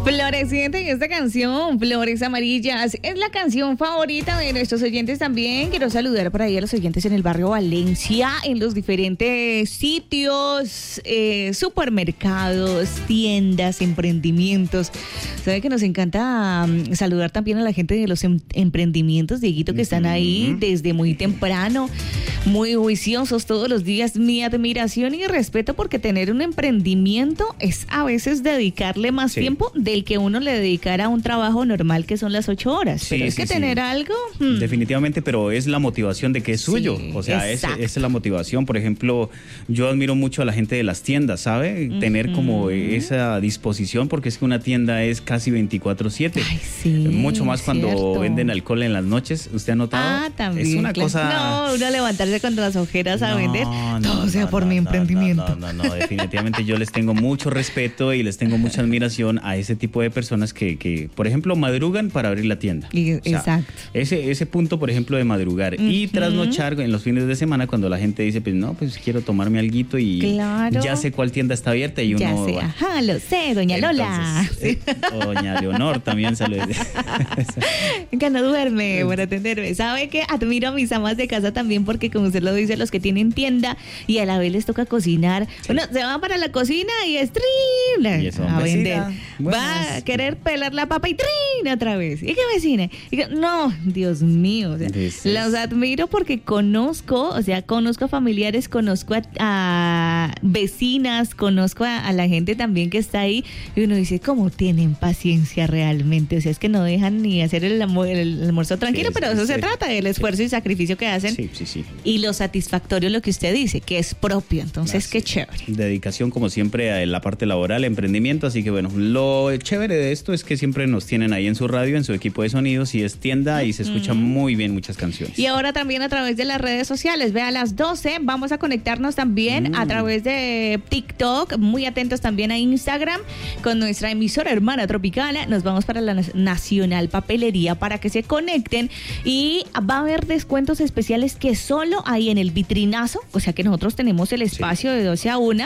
Floreciente, y esta canción, Flores Amarillas, es la canción favorita de nuestros oyentes también. Quiero saludar por ahí a los oyentes en el barrio Valencia, en los diferentes sitios, supermercados, tiendas, emprendimientos. Sabe que nos encanta saludar también a la gente de los emprendimientos, Dieguito, que están ahí desde muy temprano, muy juiciosos todos los días. Mi admiración y respeto, porque tener un emprendimiento es a veces dedicarle más tiempo del que uno le dedicara a un trabajo normal, que son las 8 horas. Pero es que tener algo... Definitivamente, pero es la motivación de que es suyo. O sea, esa es la motivación. Por ejemplo, yo admiro mucho a la gente de las tiendas, ¿sabe? Tener como esa disposición, porque es que una tienda es casi 24/7. Ay, sí, mucho más cuando venden alcohol en las noches. ¿Usted ha notado? Ah, también. Es una cosa... No, uno levantarse con las ojeras a vender, todo sea por mi emprendimiento. No, definitivamente yo les tengo mucho respeto y les tengo mucha admiración a ese tipo de personas que por ejemplo, madrugan para abrir la tienda. Exacto. Ese punto, por ejemplo, de madrugar y trasnochar en los fines de semana, cuando la gente dice, pues no, pues quiero tomarme alguito y ya sé cuál tienda está abierta y uno... Ya sé, ajá, lo sé, doña Lola. Doña Leonor también saluda. Que no duerme por atenderme. ¿Sabe qué? Admiro a mis amas de casa también, porque como usted lo dice, los que tienen tienda y a la vez les toca cocinar. Bueno, se van para la cocina y es a vender. Va a querer pelar la papa y otra vez. ¿Y qué vecina? No, Dios mío. O sea, los admiro porque conozco a familiares, conozco a vecinas, conozco a la gente también que está ahí, y uno dice, ¿cómo tienen paciencia realmente? O sea, es que no dejan ni hacer el almuerzo tranquilo, pero eso se trata del esfuerzo y sacrificio que hacen. Sí. Y lo satisfactorio, lo que usted dice, que es propio. Entonces, qué chévere. Dedicación, como siempre, a la parte laboral, emprendimiento. Así que bueno, lo chévere de esto es que siempre nos tienen ahí en su radio, en su equipo de sonidos, y es tienda y se escuchan muy bien muchas canciones. Y ahora también a través de las redes sociales. Ve, a las 12 vamos a conectarnos también a través de TikTok. Muy atentos también a Instagram con nuestra emisora hermana Tropicana. Nos vamos para la Nacional Papelería para que se conecten, y va a haber descuentos especiales que solo ahí en el vitrinazo, o sea que nosotros tenemos el espacio de 12 a 1,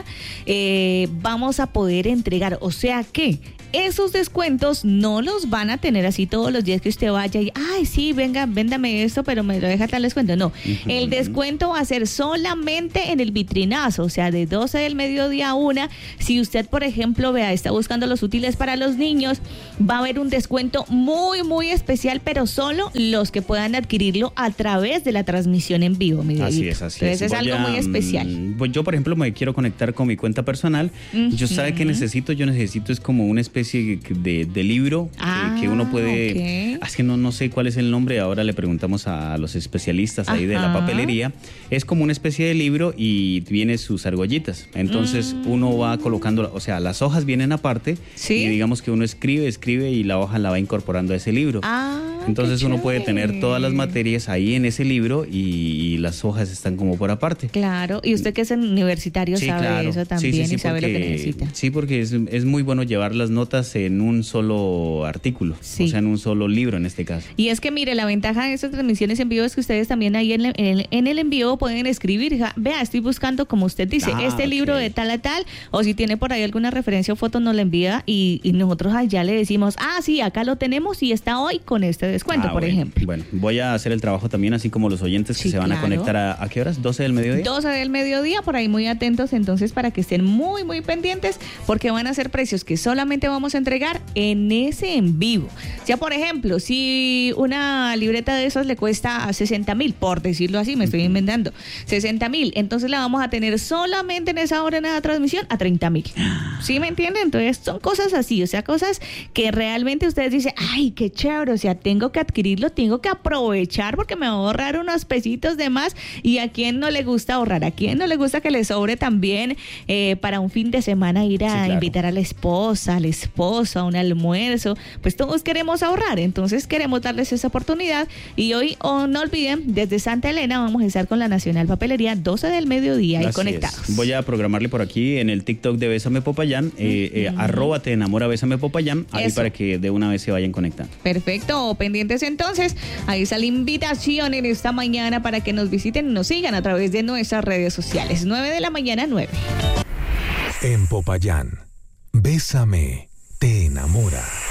vamos a poder entregar. O sea que esos descuentos no los van a tener así todos los días que usted vaya y, ay, sí, venga, véndame esto, pero me lo deja tal descuento. No, el descuento va a ser solamente en el vitrinazo, o sea, de 12 del mediodía a 1. Si usted, por ejemplo, está buscando los útiles para los niños, va a haber un descuento muy, muy especial, pero solo los que puedan adquirirlo a través de la transmisión en vivo, mi Dieguito. Así Entonces es algo muy especial. Pues yo, por ejemplo, me quiero conectar con mi cuenta personal. Yo sabe que necesito es como una especie de libro que uno puede... Es que no sé cuál es el nombre, ahora le preguntamos a los especialistas ahí de la papelería. Es como una especie de libro y viene sus argollitas. Entonces uno va colocando, o sea, las hojas vienen aparte y digamos que uno escribe y la hoja la va incorporando a ese libro. Entonces uno puede tener todas las materias ahí en ese libro y las hojas están como por aparte. Claro, y usted que es universitario sabe eso también y sabe lo que necesita. Sí, porque es muy bueno llevar las notas en un solo artículo, o sea, en un solo libro en este caso. Y es que mire, la ventaja de estas transmisiones en vivo es que ustedes también ahí en el en vivo pueden escribir, vea, estoy buscando, como usted dice, libro de tal a tal, o si tiene por ahí alguna referencia o foto nos la envía y nosotros allá le decimos, sí, acá lo tenemos y está hoy con este descuento, por ejemplo. Bueno, voy a hacer el trabajo también, así como los oyentes que se van a conectar ¿a qué horas? ¿12 del mediodía? 12 del mediodía, por ahí muy atentos entonces para que estén muy, muy pendientes, porque van a ser precios que solamente vamos a entregar en ese en vivo. O sea, por ejemplo, si una libreta de esos le cuesta 60,000, por decirlo así, me estoy inventando, 60,000, entonces la vamos a tener solamente en esa hora en la transmisión a 30,000. ¿Sí me entienden? Entonces son cosas así, o sea, cosas que realmente ustedes dicen, ay, qué chévere, o sea, tengo que adquirirlo, tengo que aprovechar porque me va a ahorrar unos pesitos de más. Y a quién no le gusta ahorrar, a quién no le gusta que le sobre también para un fin de semana ir a invitar a la esposa, al esposo, a un almuerzo. Pues todos queremos ahorrar, entonces queremos darles esa oportunidad. Y hoy, no olviden, desde Santa Elena vamos a estar con la Nacional Papelería 12 del mediodía y conectados. Voy a programarle por aquí en el TikTok de Bésame Popayán, arroba te enamora Bésame Popayán, ahí para que de una vez se vayan conectando. Perfecto, pendientes entonces, ahí está la invitación en esta mañana para que nos visiten y nos sigan a través de nuestras redes sociales. 9 de la mañana, 9. En Popayán, Bésame, te enamora. enamora.